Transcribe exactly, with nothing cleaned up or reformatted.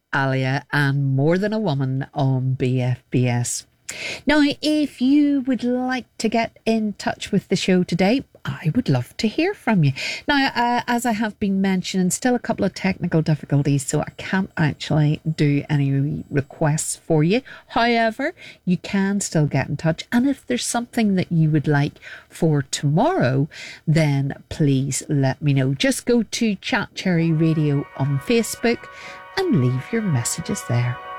Alia and More Than a Woman on B F B S. Now, if you would like to get in touch with the show today, I would love to hear from you. Now, uh, as I have been mentioning, still a couple of technical difficulties, so I can't actually do any requests for you. However, you can still get in touch. And if there's something that you would like for tomorrow, then please let me know. Just go to Chat Cherry Radio on Facebook and leave your messages there.